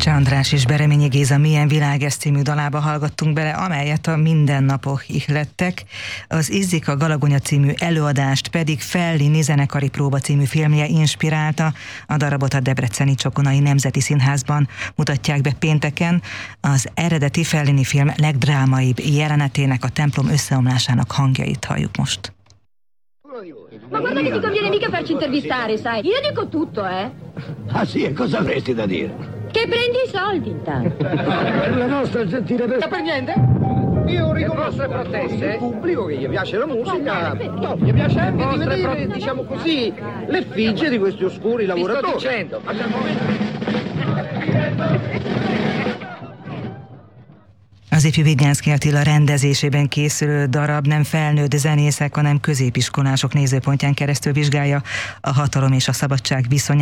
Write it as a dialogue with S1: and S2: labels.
S1: Pécse András és Bereményi Géza Milyen világ című dalába hallgattunk bele, amelyet a mindennapok ihlettek. Az Izzik a Galagonya című előadást pedig Fellini zenekari próba című filmje inspirálta. A darabot a Debreceni Csokonai Nemzeti Színházban mutatják be pénteken. Az eredeti Fellini film legdrámaibb jelenetének, a templom összeomlásának hangjait halljuk most.
S2: Ma guarda che ti conviene mica farci intervistare, sai? Io dico tutto, eh?
S3: Ah sì, e cosa avresti da dire?
S2: Che prendi i soldi intanto.
S3: La nostra gentile
S4: Per niente? Io riconosco le proteste. Il pubblico che gli piace la musica, no, gli piace anche di vedere, diciamo così, l'effigie di questi oscuri lavoratori. Ti sto dicendo.
S1: Az ifjú Vidnyánszky Attila rendezésében készülő darab nem felnőtt zenészek, hanem középiskolások nézőpontján keresztül vizsgálja a hatalom és a szabadság viszonyát.